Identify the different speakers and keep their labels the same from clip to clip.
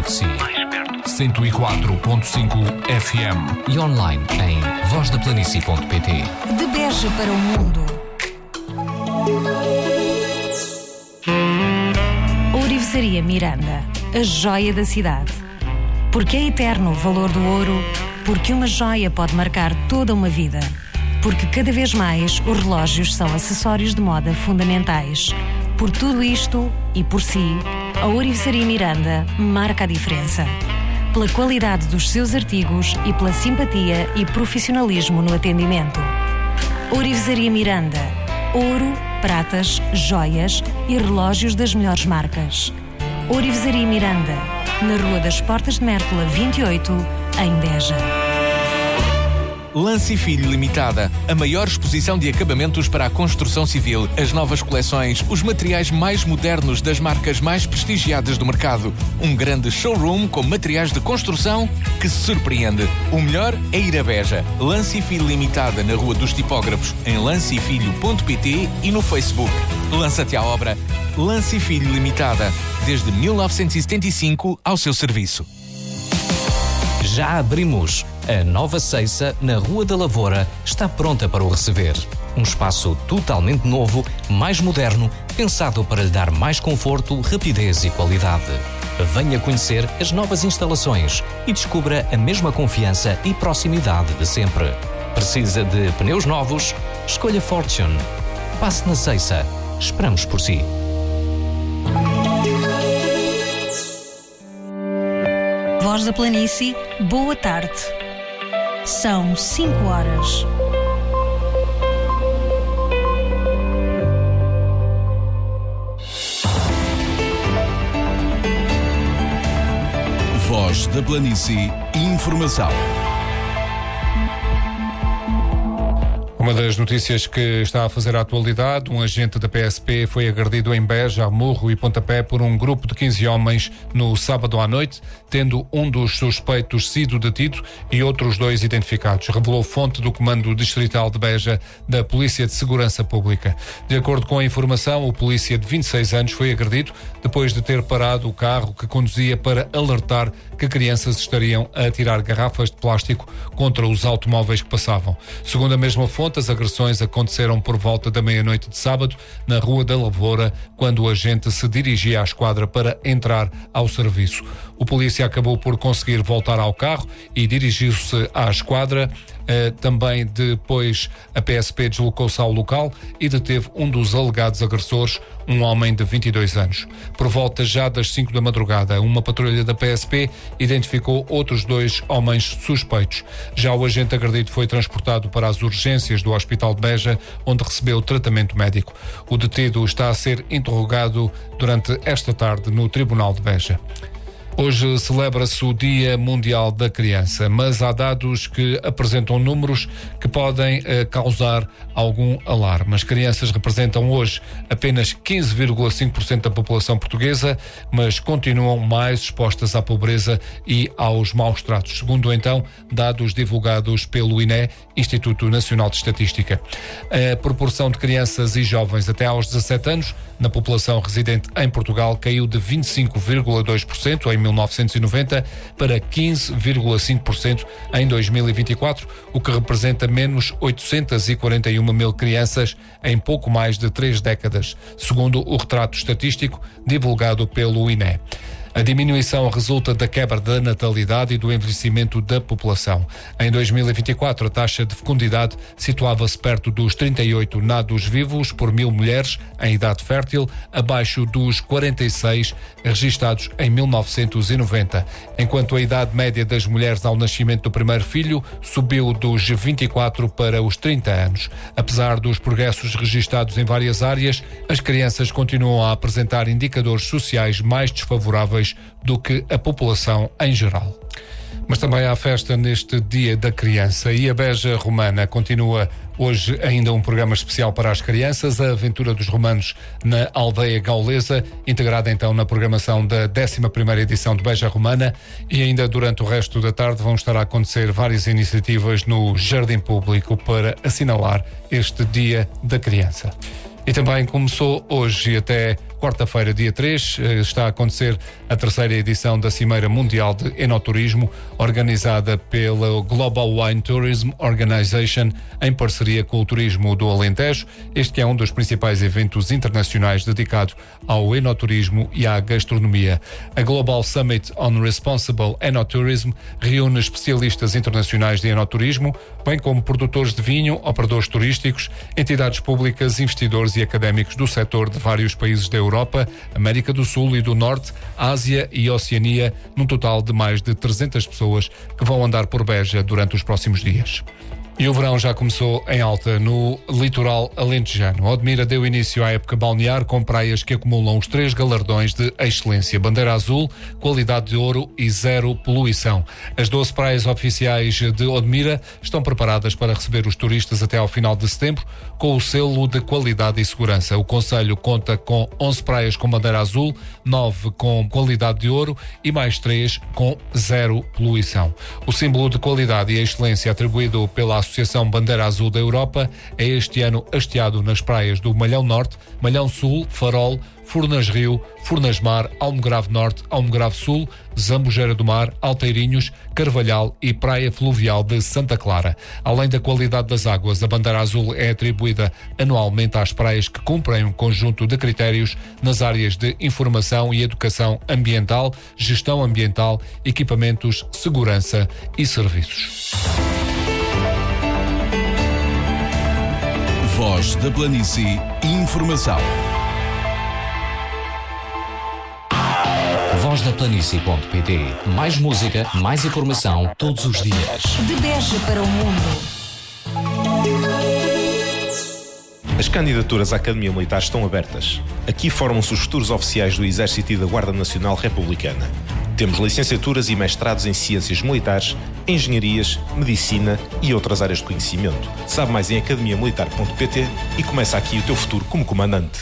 Speaker 1: de si. 104.5 FM e online em vozdaplanicie.pt.
Speaker 2: De Beja para o mundo. Ourivesaria Miranda, a joia da cidade. Porque é eterno o valor do ouro, porque uma joia pode marcar toda uma vida. Porque cada vez mais os relógios são acessórios de moda fundamentais. Por tudo isto e por si, a Ourivesaria Miranda marca a diferença. Pela qualidade dos seus artigos e pela simpatia e profissionalismo no atendimento. Ourivesaria Miranda. Ouro, pratas, joias e relógios das melhores marcas. Ourivesaria Miranda, na Rua das Portas de Mértola 28, em Beja.
Speaker 3: Lance Filho Limitada, a maior exposição de acabamentos para a construção civil, as novas coleções, os materiais mais modernos das marcas mais prestigiadas do mercado. Um grande showroom com materiais de construção que se surpreende. O melhor é ir a Beja. Lance Filho Limitada, na Rua dos Tipógrafos, em lancefilho.pt e no Facebook. Lança-te à obra. Lance Filho Limitada, desde 1975 ao seu serviço.
Speaker 1: Já abrimos. A nova Ceiça, na Rua da Lavoura, está pronta para o receber. Um espaço totalmente novo, mais moderno, pensado para lhe dar mais conforto, rapidez e qualidade. Venha conhecer as novas instalações e descubra a mesma confiança e proximidade de sempre. Precisa de pneus novos? Escolha Fortune. Passe na Ceiça. Esperamos por si.
Speaker 2: Voz da Planície, boa tarde. São 5 horas.
Speaker 4: Voz da Planície, informação.
Speaker 5: Uma das notícias que está a fazer a atualidade, um agente da PSP foi agredido em Beja, a murro e pontapé por um grupo de 15 homens no sábado à noite, tendo um dos suspeitos sido detido e outros 2 identificados, revelou fonte do Comando Distrital de Beja da Polícia de Segurança Pública. De acordo com a informação, o polícia de 26 anos foi agredido depois de ter parado o carro que conduzia para alertar que crianças estariam a atirar garrafas de plástico contra os automóveis que passavam. Segundo a mesma fonte, as agressões aconteceram por volta da meia-noite de sábado, na Rua da Lavoura, quando o agente se dirigia à esquadra para entrar ao serviço. O polícia acabou por conseguir voltar ao carro e dirigiu-se à esquadra. Também depois a PSP deslocou-se ao local e deteve um dos alegados agressores, um homem de 22 anos. Por volta já das 5 da madrugada, uma patrulha da PSP identificou outros 2 homens suspeitos. Já o agente agredido foi transportado para as urgências do Hospital de Beja, onde recebeu tratamento médico. O detido está a ser interrogado durante esta tarde no Tribunal de Beja. Hoje celebra-se o Dia Mundial da Criança, mas há dados que apresentam números que podem causar algum alarme. As crianças representam hoje apenas 15,5% da população portuguesa, mas continuam mais expostas à pobreza e aos maus tratos, segundo então dados divulgados pelo INE, Instituto Nacional de Estatística. A proporção de crianças e jovens até aos 17 anos na população residente em Portugal caiu de 25,2% em 1990 para 15,5% em 2024, o que representa menos 841 mil crianças em pouco mais de 3 décadas, segundo o retrato estatístico divulgado pelo INE. A diminuição resulta da quebra da natalidade e do envelhecimento da população. Em 2024, a taxa de fecundidade situava-se perto dos 38 nados vivos por 1000 mulheres em idade fértil, abaixo dos 46 registados em 1990, enquanto a idade média das mulheres ao nascimento do primeiro filho subiu dos 24 para os 30 anos. Apesar dos progressos registados em várias áreas, as crianças continuam a apresentar indicadores sociais mais desfavoráveis do que a população em geral. Mas também há festa neste Dia da Criança e a Beja Romana continua hoje ainda um programa especial para as crianças, a Aventura dos Romanos na Aldeia Gaulesa, integrada então na programação da 11ª edição de Beja Romana, e ainda durante o resto da tarde vão estar a acontecer várias iniciativas no Jardim Público para assinalar este Dia da Criança. E também começou hoje e até quarta-feira, dia 3, está a acontecer a terceira edição da Cimeira Mundial de Enoturismo, organizada pela Global Wine Tourism Organization, em parceria com o Turismo do Alentejo. Este é um dos principais eventos internacionais dedicados ao enoturismo e à gastronomia. A Global Summit on Responsible Enotourism reúne especialistas internacionais de enoturismo, bem como produtores de vinho, operadores turísticos, entidades públicas, investidores e académicos do setor de vários países da Europa, América do Sul e do Norte, Ásia e Oceania, num total de mais de 300 pessoas que vão andar por Beja durante os próximos dias. E o verão já começou em alta no litoral alentejano. Odmira deu início à época balnear com praias que acumulam os 3 galardões de excelência: bandeira azul, qualidade de ouro e zero poluição. As 12 praias oficiais de Odmira estão preparadas para receber os turistas até ao final de setembro com o selo de qualidade e segurança. O concelho conta com 11 praias com bandeira azul, 9 com qualidade de ouro e mais 3 com zero poluição. O símbolo de qualidade e excelência atribuído pela Associação Bandeira Azul da Europa é este ano hasteado nas praias do Malhão Norte, Malhão Sul, Farol, Furnas Rio, Furnas Mar, Almograve Norte, Almograve Sul, Zambujeira do Mar, Alteirinhos, Carvalhal e Praia Fluvial de Santa Clara. Além da qualidade das águas, a bandeira azul é atribuída anualmente às praias que cumprem um conjunto de critérios nas áreas de informação e educação ambiental, gestão ambiental, equipamentos, segurança e serviços.
Speaker 4: Voz da Planície, informação.
Speaker 1: Vozdaplanície.pt. Mais música, mais informação todos os dias.
Speaker 2: De Beja para o mundo.
Speaker 6: As candidaturas à Academia Militar estão abertas. Aqui formam-se os futuros oficiais do Exército e da Guarda Nacional Republicana. Temos licenciaturas e mestrados em Ciências Militares, Engenharias, Medicina e outras áreas de conhecimento. Sabe mais em academiamilitar.pt e começa aqui o teu futuro como comandante.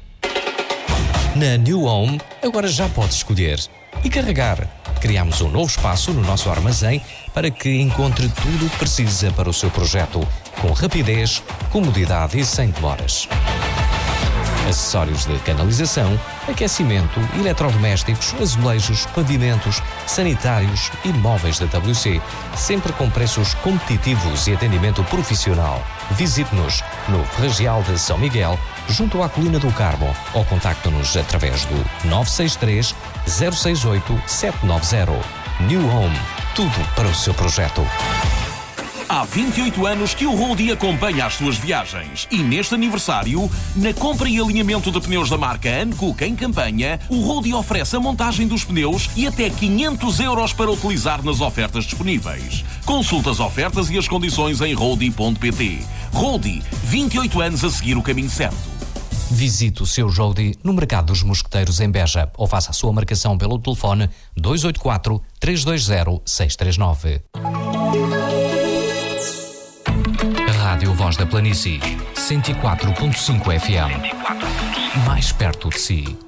Speaker 1: Na New Home, agora já podes escolher e carregar. Criámos um novo espaço no nosso armazém para que encontre tudo o que precisa para o seu projeto, com rapidez, comodidade e sem demoras. Acessórios de canalização, aquecimento, eletrodomésticos, azulejos, pavimentos, sanitários e móveis da WC, sempre com preços competitivos e atendimento profissional. Visite-nos no Ferragial de São Miguel, junto à Colina do Carmo, ou contacte-nos através do 963 068 790. New Home, tudo para o seu projeto.
Speaker 7: Há 28 anos que o Roadie acompanha as suas viagens e neste aniversário, na compra e alinhamento de pneus da marca Ancook em campanha, o Roadie oferece a montagem dos pneus e até 500 € para utilizar nas ofertas disponíveis. Consulte as ofertas e as condições em roadie.pt. Roadie, 28 anos a seguir o caminho certo.
Speaker 1: Visite o seu Roadie no Mercado dos Mosqueteiros em Beja ou faça a sua marcação pelo telefone 284 320 639. Rádio Voz da Planície, 104.5 FM. Mais perto de si.